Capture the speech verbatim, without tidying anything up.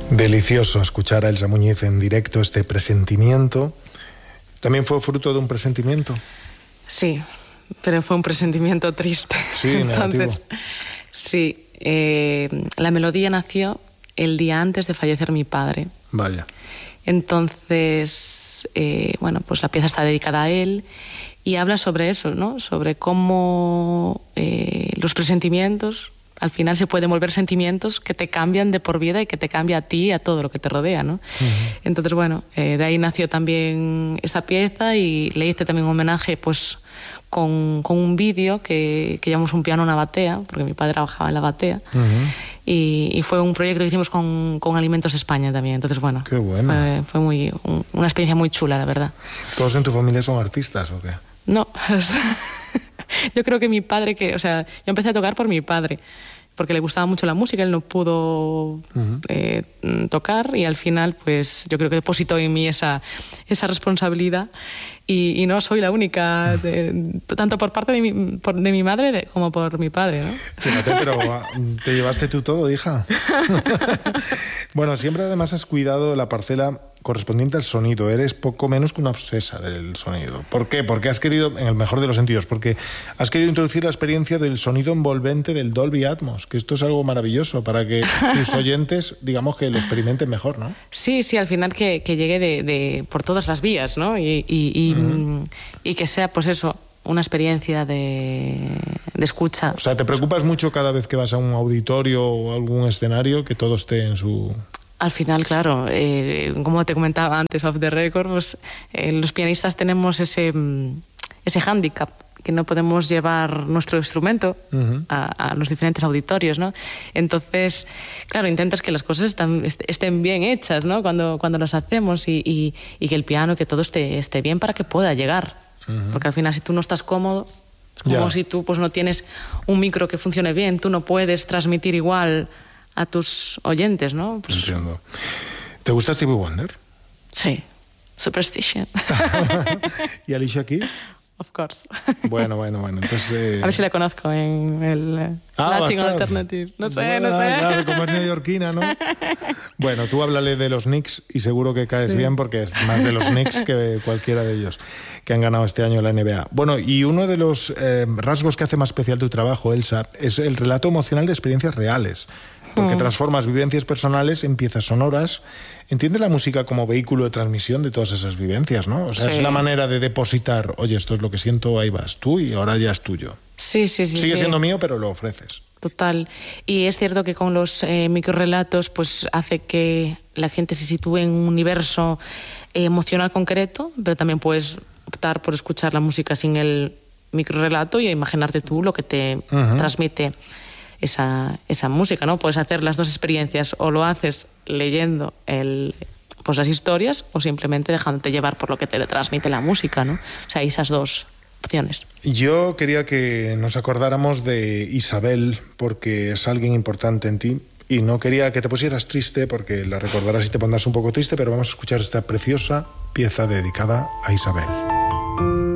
Delicioso escuchar a Elsa Muñiz en directo, este presentimiento. ¿También fue fruto de un presentimiento? Sí, pero fue un presentimiento triste. Sí, negativo. Entonces, sí, eh, la melodía nació el día antes de fallecer mi padre. Vaya. Entonces, eh, bueno, pues la pieza está dedicada a él y habla sobre eso, ¿no? Sobre cómo eh, los presentimientos al final se pueden volver sentimientos que te cambian de por vida y que te cambia a ti y a todo lo que te rodea, ¿no? Uh-huh. Entonces, bueno, eh, de ahí nació también esta pieza y le hice también un homenaje, pues, con, con un vídeo que, que llamamos Un piano, una batea, porque mi padre trabajaba en la batea. Uh-huh. Y, y fue un proyecto que hicimos con, con Alimentos España también. Entonces, bueno, Qué bueno. fue, fue muy, un, una experiencia muy chula, la verdad. ¿Todos en tu familia son artistas o qué? No, yo creo que mi padre, que, o sea, yo empecé a tocar por mi padre, porque le gustaba mucho la música, él no pudo uh-huh. eh, tocar y al final, pues, yo creo que depositó en mí esa, esa responsabilidad y, y no soy la única, de, tanto por parte de mi, por, de mi madre de, como por mi padre, ¿no? Fíjate, pero te llevaste tú todo, hija. Bueno, siempre además has cuidado la parcela correspondiente al sonido. Eres poco menos que una obsesa del sonido. ¿Por qué? Porque has querido, en el mejor de los sentidos, porque has querido introducir la experiencia del sonido envolvente del Dolby Atmos, que esto es algo maravilloso para que tus oyentes, digamos, que lo experimenten mejor, ¿no? Sí, sí, al final que, que llegue de, de, por todas las vías, ¿no? Y, y, y, uh-huh. y que sea, pues eso, una experiencia de, de escucha. O sea, ¿te preocupas mucho cada vez que vas a un auditorio o algún escenario que todo esté en su...? Al final, claro, eh, como te comentaba antes, off the record, pues, eh, los pianistas tenemos ese, ese hándicap, que no podemos llevar nuestro instrumento uh-huh. a, a los diferentes auditorios, ¿no? Entonces, claro, intentas que las cosas están, estén bien hechas, ¿no? Cuando, cuando las hacemos y, y, y que el piano, que todo esté, esté bien para que pueda llegar. Uh-huh. Porque al final, si tú no estás cómodo, como yeah. si tú pues, no tienes un micro que funcione bien, tú no puedes transmitir igual a tus oyentes, ¿no? Pues... Entiendo. ¿Te gusta Stevie Wonder? Sí. Superstition. ¿Y Alicia Keys? Of course. Bueno, bueno, bueno. Entonces, eh... a ver si la conozco en el eh, ah, Latin Alternative. No sé, bueno, no sé. Claro, como es neoyorquina, ¿no? Bueno, tú háblale de los Knicks y seguro que caes sí. bien porque es más de los Knicks que cualquiera de ellos que han ganado este año la N B A. Bueno, y uno de los eh, rasgos que hace más especial tu trabajo, Elsa, es el relato emocional de experiencias reales. Porque mm. transformas vivencias personales en piezas sonoras. Entiendes la música como vehículo de transmisión de todas esas vivencias, ¿no? O sea, sí. es una manera de depositar, oye, esto es lo que siento, ahí vas tú y ahora ya es tuyo. Sí, sí, sí. Sigue sí. siendo mío, pero lo ofreces. Total. Y es cierto que con los eh, microrelatos pues hace que la gente se sitúe en un universo eh, emocional concreto, pero también puedes optar por escuchar la música sin el microrelato y imaginarte tú lo que te uh-huh. transmite esa, esa música, ¿no? Puedes hacer las dos experiencias, o lo haces leyendo el, pues las historias o simplemente dejándote llevar por lo que te transmite la música, ¿no? O sea, esas dos opciones. Yo quería que nos acordáramos de Isabel porque es alguien importante en ti y no quería que te pusieras triste porque la recordarás y te pondrás un poco triste, pero vamos a escuchar esta preciosa pieza dedicada a Isabel.